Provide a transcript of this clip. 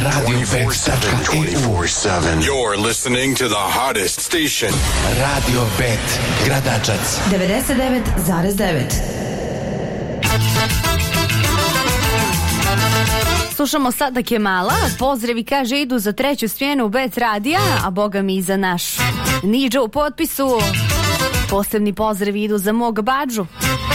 radiobet.eu. You're listening to the hottest station. Radio Bet, Gradačac 99,9. Slušamo sada Kemala, pozdravi kaže idu za treću smjenu Bet radija, a boga mi i za naš Nidža u potpisu. Posebni pozdravi idu za mog Badžu.